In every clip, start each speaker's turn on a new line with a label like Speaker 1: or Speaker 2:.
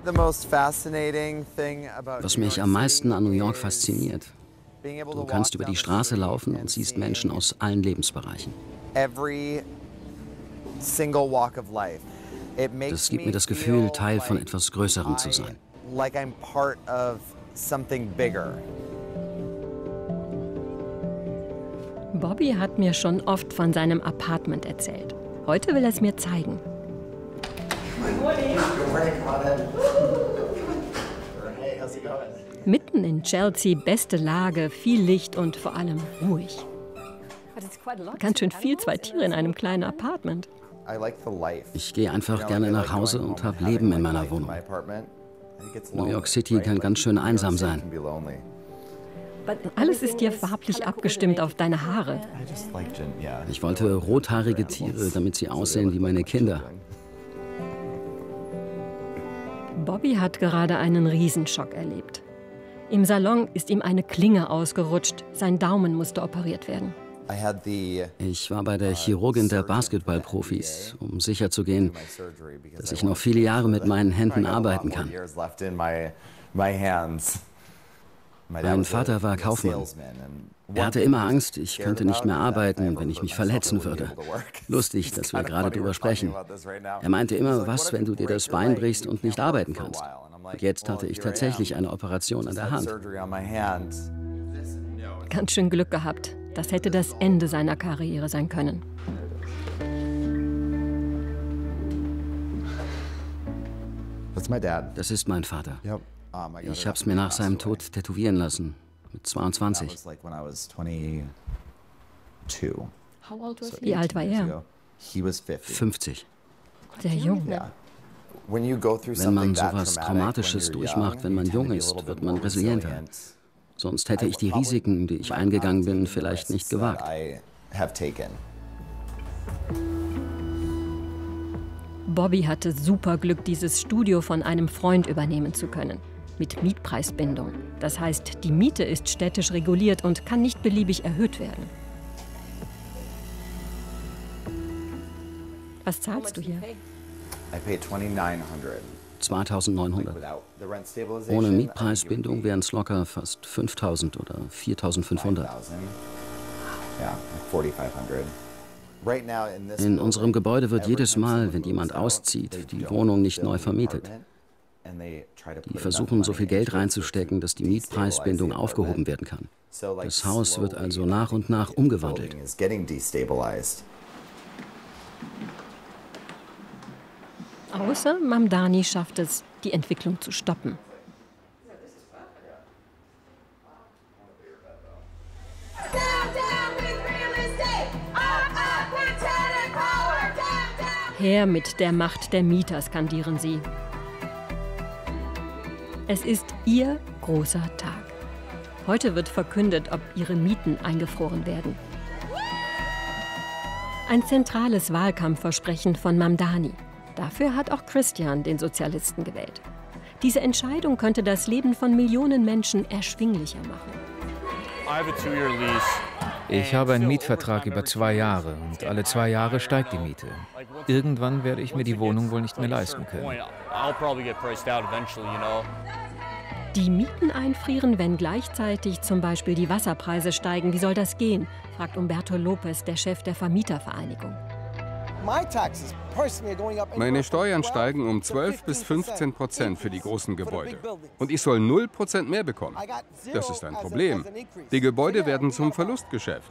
Speaker 1: Was mich am meisten an New York fasziniert: Du kannst über die Straße laufen und siehst Menschen aus allen Lebensbereichen. Das gibt mir das Gefühl, Teil von etwas Größerem zu sein.
Speaker 2: Bobby hat mir schon oft von seinem Apartment erzählt. Heute will er es mir zeigen. Mitten in Chelsea, beste Lage, viel Licht und vor allem ruhig. Ganz schön viel, 2 Tiere in einem kleinen Apartment.
Speaker 1: Ich gehe einfach gerne nach Hause und habe Leben in meiner Wohnung. New York City kann ganz schön einsam sein.
Speaker 2: Alles ist dir farblich abgestimmt auf deine Haare.
Speaker 1: Ich wollte rothaarige Tiere, damit sie aussehen wie meine Kinder.
Speaker 2: Bobby hat gerade einen Riesenschock erlebt. Im Salon ist ihm eine Klinge ausgerutscht. Sein Daumen musste operiert werden.
Speaker 1: Ich war bei der Chirurgin der Basketballprofis, um sicherzugehen, dass ich noch viele Jahre mit meinen Händen arbeiten kann. Mein Vater war Kaufmann. Er hatte immer Angst, ich könnte nicht mehr arbeiten, wenn ich mich verletzen würde. Lustig, dass wir gerade darüber sprechen. Er meinte immer, was, wenn du dir das Bein brichst und nicht arbeiten kannst? Und jetzt hatte ich tatsächlich eine Operation an der Hand.
Speaker 2: Ganz schön Glück gehabt. Das hätte das Ende seiner Karriere sein können.
Speaker 1: Das ist mein Vater. Ich habe es mir nach seinem Tod tätowieren lassen, mit 22.
Speaker 2: Wie alt war er?
Speaker 1: 50.
Speaker 2: Sehr jung.
Speaker 1: Wenn man sowas Traumatisches durchmacht, wenn man jung ist, wird man resilienter. Sonst hätte ich die Risiken, die ich eingegangen bin, vielleicht nicht gewagt.
Speaker 2: Bobby hatte super Glück, dieses Studio von einem Freund übernehmen zu können. Mit Mietpreisbindung. Das heißt, die Miete ist städtisch reguliert und kann nicht beliebig erhöht werden. Was zahlst du hier?
Speaker 1: 2.900. Ohne Mietpreisbindung wären es locker fast 5.000 oder 4.500. In unserem Gebäude wird jedes Mal, wenn jemand auszieht, die Wohnung nicht neu vermietet. Die versuchen, so viel Geld reinzustecken, dass die Mietpreisbindung aufgehoben werden kann. Das Haus wird also nach und nach umgewandelt.
Speaker 2: Außer Mamdani schafft es, die Entwicklung zu stoppen. Her mit der Macht der Mieter, skandieren sie. Es ist ihr großer Tag. Heute wird verkündet, ob ihre Mieten eingefroren werden. Ein zentrales Wahlkampfversprechen von Mamdani. Dafür hat auch Christian den Sozialisten gewählt. Diese Entscheidung könnte das Leben von Millionen Menschen erschwinglicher machen.
Speaker 3: Ich habe einen Mietvertrag über 2 Jahre und alle 2 Jahre steigt die Miete. Irgendwann werde ich mir die Wohnung wohl nicht mehr leisten können.
Speaker 2: Die Mieten einfrieren, wenn gleichzeitig zum Beispiel die Wasserpreise steigen. Wie soll das gehen? Fragt Umberto Lopez, der Chef der Vermietervereinigung.
Speaker 4: Meine Steuern steigen um 12 bis 15% für die großen Gebäude. Und ich soll 0% mehr bekommen. Das ist ein Problem. Die Gebäude werden zum Verlustgeschäft.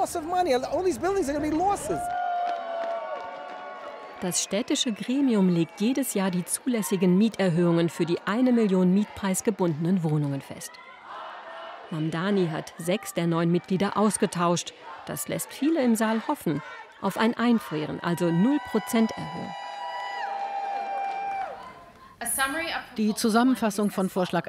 Speaker 2: Das städtische Gremium legt jedes Jahr die zulässigen Mieterhöhungen für die 1 Million mietpreisgebundenen Wohnungen fest. Mamdani hat 6 der 9 Mitglieder ausgetauscht. Das lässt viele im Saal hoffen auf ein Einfrieren, also 0% Erhöhung.
Speaker 5: Die Zusammenfassung von Vorschlag